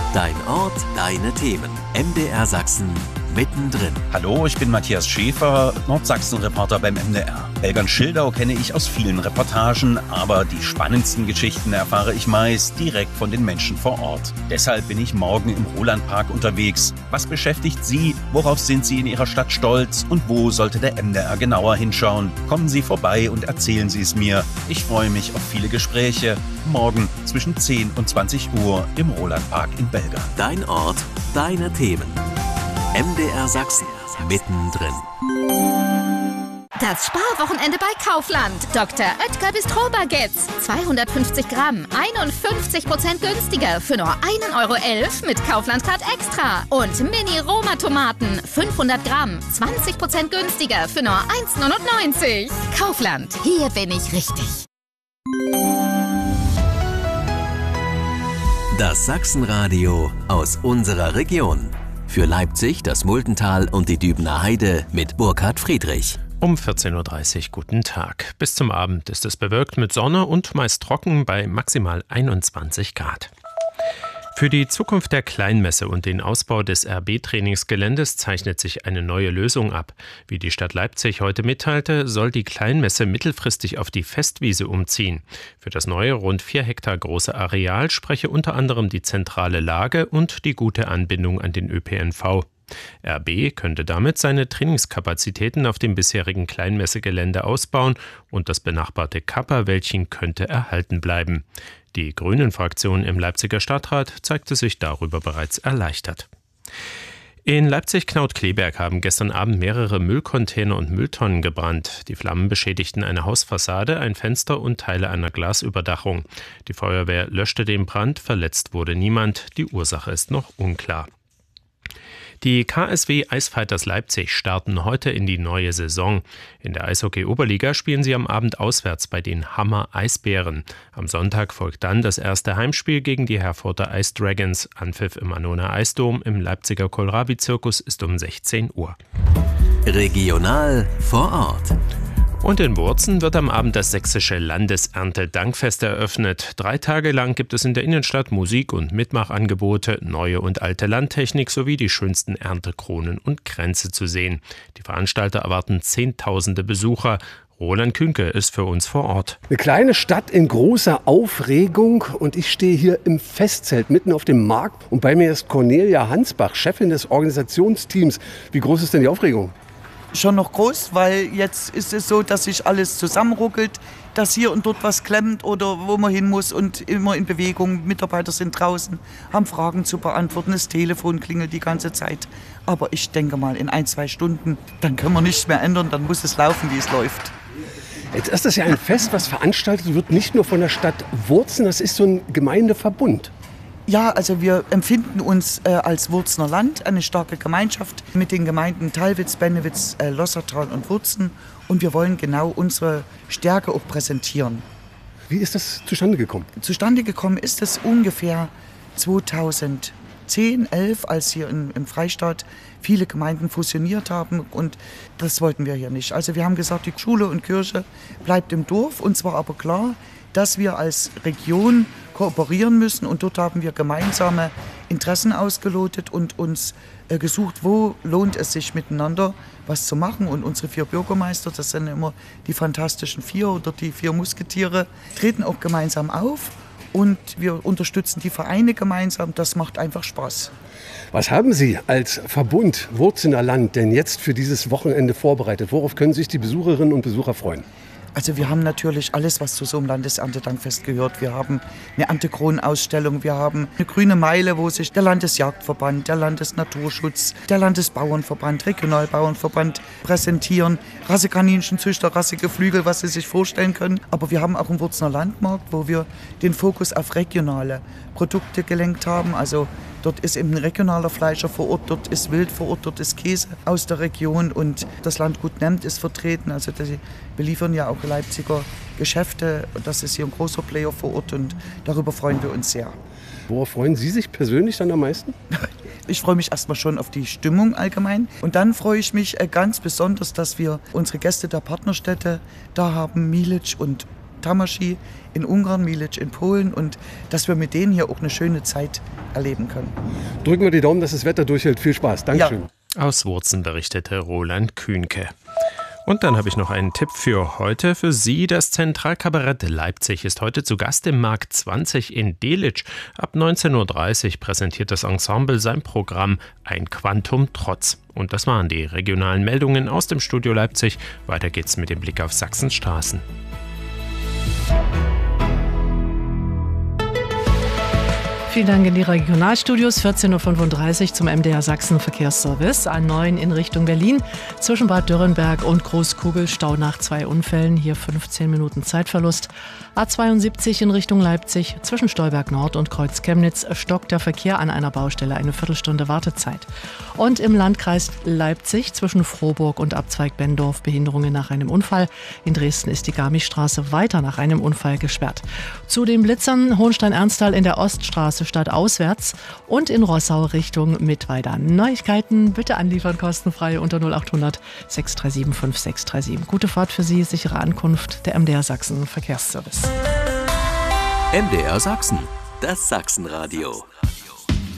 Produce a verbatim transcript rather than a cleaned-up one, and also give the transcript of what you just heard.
Dein Ort, deine Themen. M D R Sachsen mittendrin. Hallo, ich bin Matthias Schäfer, Nordsachsen-Reporter beim M D R. Belgern-Schildau kenne ich aus vielen Reportagen, aber die spannendsten Geschichten erfahre ich meist direkt von den Menschen vor Ort. Deshalb bin ich morgen im Rolandpark unterwegs. Was beschäftigt Sie? Worauf sind Sie in Ihrer Stadt stolz? Und wo sollte der M D R genauer hinschauen? Kommen Sie vorbei und erzählen Sie es mir. Ich freue mich auf viele Gespräche. Morgen zwischen zehn und zwanzig Uhr im Rolandpark in Belgern. Dein Ort, deine Themen. M D R Sachsen mittendrin. Das Sparwochenende bei Kaufland. Doktor Oetker Bistro-Baguettes. zweihundertfünfzig Gramm, einundfünfzig Prozent günstiger für nur ein Euro elf mit Kaufland-Card Extra. Und Mini-Roma-Tomaten, fünfhundert Gramm, zwanzig Prozent günstiger für nur eins neunundneunzig. Kaufland, hier bin ich richtig. Das Sachsenradio aus unserer Region. Für Leipzig, das Multental und die Dübener Heide mit Burkhard Friedrich. Um vierzehn Uhr dreißig, guten Tag. Bis zum Abend ist es bewölkt mit Sonne und meist trocken bei maximal einundzwanzig Grad. Für die Zukunft der Kleinmesse und den Ausbau des R B-Trainingsgeländes zeichnet sich eine neue Lösung ab. Wie die Stadt Leipzig heute mitteilte, soll die Kleinmesse mittelfristig auf die Festwiese umziehen. Für das neue, rund vier Hektar große Areal spreche unter anderem die zentrale Lage und die gute Anbindung an den Ö P N V. R B könnte damit seine Trainingskapazitäten auf dem bisherigen Kleinmessegelände ausbauen und das benachbarte Kapperwäldchen könnte erhalten bleiben. Die Grünen-Fraktion im Leipziger Stadtrat zeigte sich darüber bereits erleichtert. In Leipzig-Knaut-Kleberg haben gestern Abend mehrere Müllcontainer und Mülltonnen gebrannt. Die Flammen beschädigten eine Hausfassade, ein Fenster und Teile einer Glasüberdachung. Die Feuerwehr löschte den Brand, verletzt wurde niemand. Die Ursache ist noch unklar. Die K S W Eisfighters Leipzig starten heute in die neue Saison. In der Eishockey-Oberliga spielen sie am Abend auswärts bei den Hammer Eisbären. Am Sonntag folgt dann das erste Heimspiel gegen die Herforder Ice Dragons. Anpfiff im Annoner Eisdom im Leipziger Kohlrabi-Zirkus ist um sechzehn Uhr. Regional vor Ort. Und in Wurzen wird am Abend das sächsische Landeserntedankfest eröffnet. Drei Tage lang gibt es in der Innenstadt Musik- und Mitmachangebote, neue und alte Landtechnik sowie die schönsten Erntekronen und Kränze zu sehen. Die Veranstalter erwarten Zehntausende Besucher. Roland Künke ist für uns vor Ort. Eine kleine Stadt in großer Aufregung und ich stehe hier im Festzelt mitten auf dem Markt und bei mir ist Cornelia Hansbach, Chefin des Organisationsteams. Wie groß ist denn die Aufregung? Schon noch groß, weil jetzt ist es so, dass sich alles zusammenruckelt, dass hier und dort was klemmt oder wo man hin muss und immer in Bewegung. Mitarbeiter sind draußen, haben Fragen zu beantworten, das Telefon klingelt die ganze Zeit. Aber ich denke mal, in ein, zwei Stunden, dann können wir nichts mehr ändern, dann muss es laufen, wie es läuft. Jetzt ist das ja ein Fest, was veranstaltet wird, nicht nur von der Stadt Wurzen, das ist so ein Gemeindeverbund. Ja, also wir empfinden uns äh, als Wurzner Land, eine starke Gemeinschaft mit den Gemeinden Thalwitz, Bennewitz, äh, Lossertal und Wurzen. Und wir wollen genau unsere Stärke auch präsentieren. Wie ist das zustande gekommen? Zustande gekommen ist es ungefähr zweitausendzehn, elf, als hier in, im Freistaat viele Gemeinden fusioniert haben. Und das wollten wir hier nicht. Also wir haben gesagt, die Schule und Kirche bleibt im Dorf. Uns war aber klar, dass wir als Region kooperieren müssen und dort haben wir gemeinsame Interessen ausgelotet und uns äh, gesucht, wo lohnt es sich miteinander was zu machen. Und unsere vier Bürgermeister, das sind immer die fantastischen vier oder die vier Musketiere, treten auch gemeinsam auf und wir unterstützen die Vereine gemeinsam. Das macht einfach Spaß. Was haben Sie als Verbund Wurzener Land denn jetzt für dieses Wochenende vorbereitet? Worauf können sich die Besucherinnen und Besucher freuen? Also wir haben natürlich alles, was zu so einem Landeserntedankfest gehört. Wir haben eine Erntekronenausstellung, wir haben eine grüne Meile, wo sich der Landesjagdverband, der Landesnaturschutz, der Landesbauernverband, Regionalbauernverband präsentieren. Rassekaninchenzüchter, Rassegeflügel, was Sie sich vorstellen können. Aber wir haben auch einen Wurzener Landmarkt, wo wir den Fokus auf regionale Produkte gelenkt haben. Also dort ist eben ein regionaler Fleischer vor Ort, dort ist Wild vor Ort, dort ist Käse aus der Region und das Landgut Nemmt ist vertreten. Also die beliefern ja auch Leipziger Geschäfte. Das ist hier ein großer Player vor Ort und darüber freuen wir uns sehr. Worauf freuen Sie sich persönlich dann am meisten? Ich freue mich erstmal schon auf die Stimmung allgemein. Und dann freue ich mich ganz besonders, dass wir unsere Gäste der Partnerstädte da haben, Milic und Tamaschi in Ungarn, Milic in Polen und dass wir mit denen hier auch eine schöne Zeit erleben können. Drücken wir die Daumen, dass das Wetter durchhält. Viel Spaß. Dankeschön. Ja. Aus Wurzen berichtete Roland Kühnke. Und dann habe ich noch einen Tipp für heute für Sie. Das Zentralkabarett Leipzig ist heute zu Gast im Markt zwanzig in Delitzsch. Ab neunzehn Uhr dreißig präsentiert das Ensemble sein Programm Ein Quantum Trotz. Und das waren die regionalen Meldungen aus dem Studio Leipzig. Weiter geht's mit dem Blick auf Sachsens Straßen. Vielen Dank in die Regionalstudios. vierzehn Uhr fünfunddreißig zum M D R Sachsen Verkehrsservice. A neun in Richtung Berlin. Zwischen Bad Dürrenberg und Großkugel Stau nach zwei Unfällen. Hier fünfzehn Minuten Zeitverlust. A zweiundsiebzig in Richtung Leipzig. Zwischen Stolberg Nord und Kreuz Chemnitz stockt der Verkehr an einer Baustelle. Eine Viertelstunde Wartezeit. Und im Landkreis Leipzig zwischen Frohburg und Abzweig Benndorf Behinderungen nach einem Unfall. In Dresden ist die Garmischstraße weiter nach einem Unfall gesperrt. Zu den Blitzern Hohenstein-Ernsthal in der Oststraße stadtauswärts und in Rossau Richtung Mittweida. Neuigkeiten bitte anliefern, kostenfrei unter null acht hundert sechs drei sieben fünf sechs drei sieben. Gute Fahrt für Sie, sichere Ankunft, der M D R Sachsen Verkehrsservice. M D R Sachsen, das Sachsenradio.